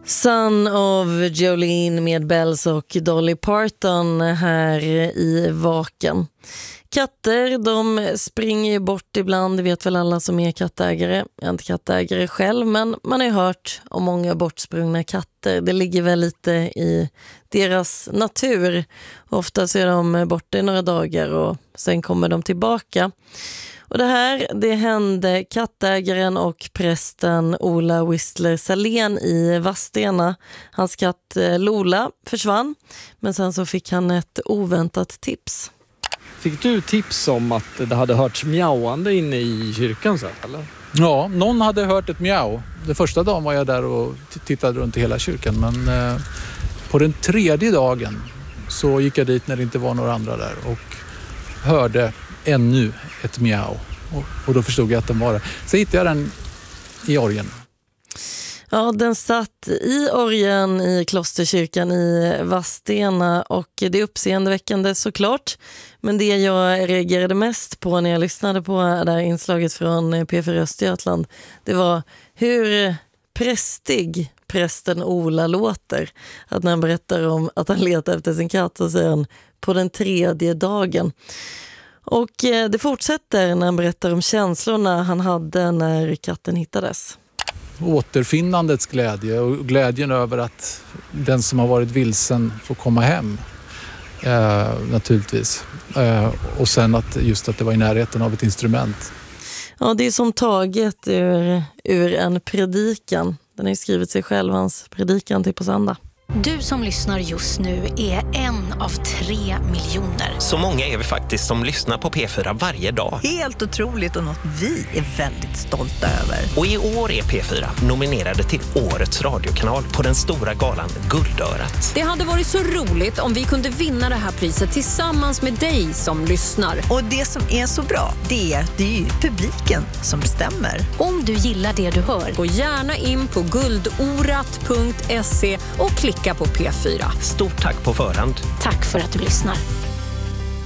Son of Jolene med Bells och Dolly Parton här i Vaken. Katter, de springer ju bort ibland, det vet väl alla som är kattägare. Jag är inte kattägare själv, men man har ju hört om många bortsprungna katter. Det ligger väl lite i deras natur. Ofta så är de borta i några dagar och sen kommer de tillbaka. Och det hände kattägaren och prästen Ola Whistler Salén i Vadstena. Hans katt Lola försvann, men sen så fick han ett oväntat tips. Fick du tips om att det hade hörts mjauande inne i kyrkan sen, eller? Ja, någon hade hört ett mjau. Den första dagen var jag där och tittade runt i hela kyrkan, men på den tredje dagen så gick jag dit när det inte var några andra där och hörde ännu ett mjau. Och då förstod jag att den var där. Så hittade jag den i orgen. Ja, den satt i orgen i klosterkyrkan i Vadstena och det är uppseendeväckande såklart. Men det jag reagerade mest på när jag lyssnade på det här inslaget från P4 Östergötland, det var hur prästig prästen Ola låter. Att när han berättar om att han letar efter sin katt så säger han på den tredje dagen. Och det fortsätter när han berättar om känslorna han hade när katten hittades. Återfinnandets glädje och glädjen över att den som har varit vilsen får komma hem naturligtvis. Och sen att det var i närheten av ett instrument. Ja, det är som taget ur en predikan. Den har ju skrivit sig själv, hans predikan till på söndag. Du som lyssnar just nu är en av 3 miljoner. Så många är vi faktiskt som lyssnar på P4 varje dag. Helt otroligt och något vi är väldigt stolta över. Och i år är P4 nominerade till Årets radiokanal på den stora galan Guldörat. Det hade varit så roligt om vi kunde vinna det här priset tillsammans med dig som lyssnar. Och det som är så bra, det är ju publiken som bestämmer. Om du gillar det du hör, gå gärna in på guldorat.se och klicka på P4. Stort tack på förhand. tack för att du lyssnar.